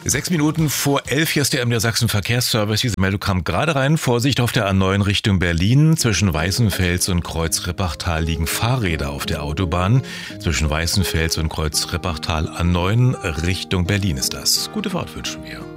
6 Minuten vor 11, hier ist der MDR Sachsen Verkehrsservice. Diese Meldung kam gerade rein. Vorsicht auf der A9 Richtung Berlin. Zwischen Weißenfels und Kreuz-Rippachtal liegen Fahrräder auf der Autobahn. Zwischen Weißenfels und Kreuz-Rippachtal A9 Richtung Berlin ist das. Gute Fahrt wünschen wir.